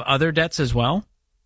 other debts as well?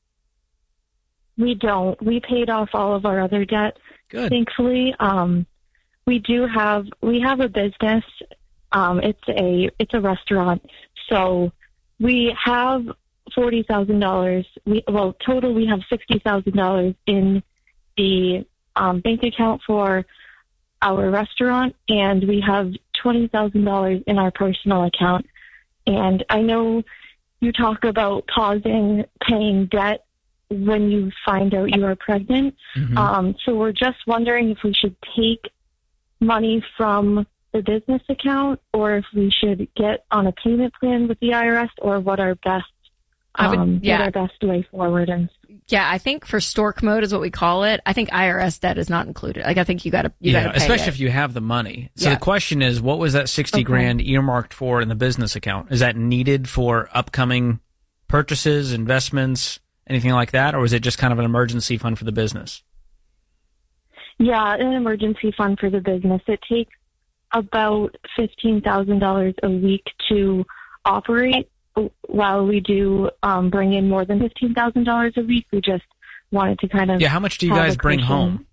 We don't. We paid off all of our other debt. Good. Thankfully, we have a business. It's a restaurant. So we have $40,000. Total we have $60,000 in the bank account for our restaurant, and we have $20,000 in our personal account. And I know you talk about pausing paying debt when you find out you are pregnant. Mm-hmm. So we're just wondering if we should take money from the business account, or if we should get on a payment plan with the IRS, or what our best way forward is. Yeah, I think for stork mode is what we call it. I think IRS debt is not included. Like, I think you got to pay especially it. if you have the money. So the question is, what was that 60 grand earmarked for in the business account? Is that needed for upcoming purchases, investments, anything like that, or is it just kind of an emergency fund for the business? Yeah, an emergency fund for the business. It takes about $15,000 a week to operate. While we do bring in more than $15,000 a week, we just wanted to kind of... Yeah, how much do you guys bring home?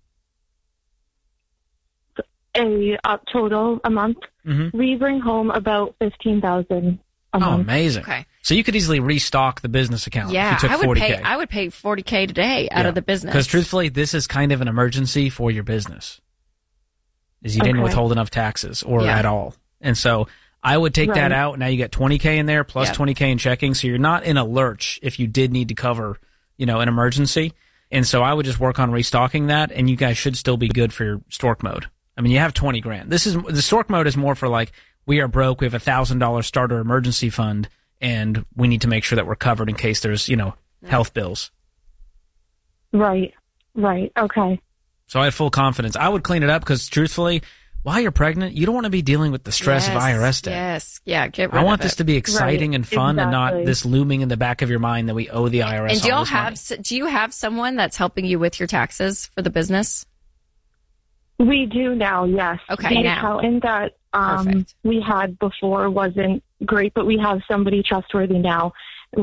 A total a month. Mm-hmm. We bring home about $15,000 a month. Oh, amazing. Okay. So you could easily restock the business account if you took $40K. I would pay $40K today out of the business. Because truthfully, this is kind of an emergency for your business. Is you didn't withhold enough taxes or at all. And so I would take that out. Now you get $20K in there plus $20K in checking. So you're not in a lurch if you did need to cover, an emergency. And so I would just work on restocking that, and you guys should still be good for your stork mode. I mean, you have 20 grand. The stork mode is more for like, we are broke. We have $1,000 starter emergency fund, and we need to make sure that we're covered in case there's, health bills. Right. Okay. So I have full confidence. I would clean it up because, truthfully, while you're pregnant, you don't want to be dealing with the stress of IRS debt. Yes, yeah, get rid of it. I want this to be exciting and fun, and not this looming in the back of your mind that we owe the IRS. And do you have someone that's helping you with your taxes for the business? We do now, yes. Okay, the accountant that we had before wasn't great, but we have somebody trustworthy now,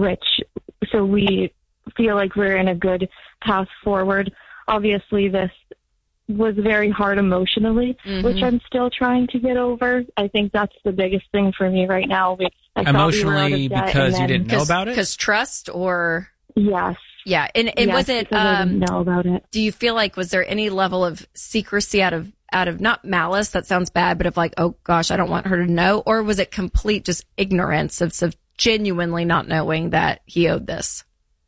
so we feel like we're in a good path forward. Obviously, this was very hard emotionally, which I'm still trying to get over. I think that's the biggest thing for me right now. Emotionally, because you didn't know about it? Because trust, or... Yes. Yeah, and was it... I didn't know about it. Do you feel like, was there any level of secrecy out of not malice, that sounds bad, but of like, oh gosh, I don't want her to know? Or was it complete just ignorance of genuinely not knowing that he owed this?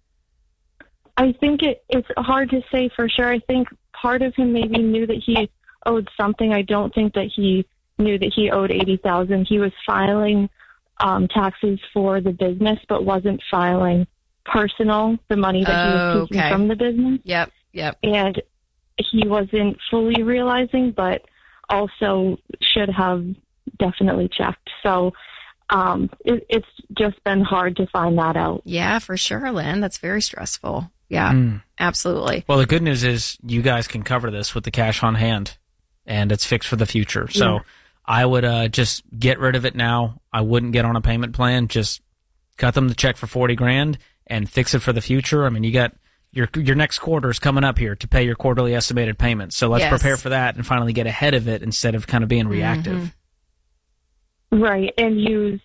I think it's hard to say for sure. I think part of him maybe knew that he owed something. I don't think that he knew that he owed $80,000. He was filing taxes for the business, but wasn't filing the money that he was taking from the business. Yep. And he wasn't fully realizing, but also should have definitely checked. So it's just been hard to find that out. Yeah, for sure, Lynn. That's very stressful. Yeah, absolutely. Well, the good news is you guys can cover this with the cash on hand, and it's fixed for the future. So I would just get rid of it now. I wouldn't get on a payment plan. Just cut them the check for 40 grand and fix it for the future. I mean, you got your next quarter is coming up here to pay your quarterly estimated payments. So let's prepare for that and finally get ahead of it instead of kind of being reactive. Right, and use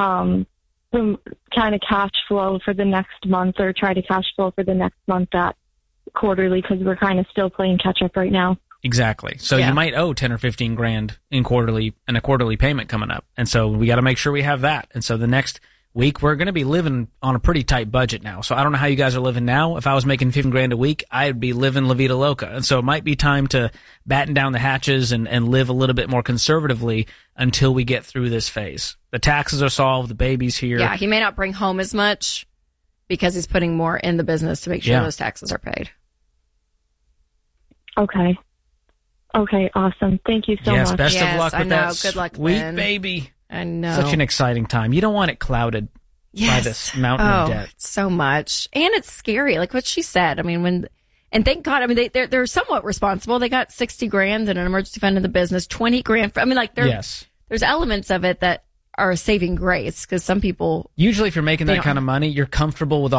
some kind of cash flow for the next month, or try to cash flow for the next month that quarterly, because we're kind of still playing catch up right now. Exactly. So you might owe 10 or 15 grand in a quarterly payment coming up. And so we got to make sure we have that. And so the next week, we're going to be living on a pretty tight budget now. So I don't know how you guys are living now. If I was making 15 grand a week, I'd be living La Vida Loca. And so it might be time to batten down the hatches and live a little bit more conservatively until we get through this phase. The taxes are solved. The baby's here. Yeah, he may not bring home as much because he's putting more in the business to make sure those taxes are paid. Okay, awesome. Thank you so much. Best of luck with that Good luck, sweet Lynn. baby. I know. Such an exciting time. You don't want it clouded by this mountain of debt. So much. And it's scary, like what she said. I mean, and thank God, I mean, they're somewhat responsible. They got 60 grand in an emergency fund in the business, 20 grand. There's elements of it that are a saving grace, because some people... Usually if you're making that kind of money, you're comfortable with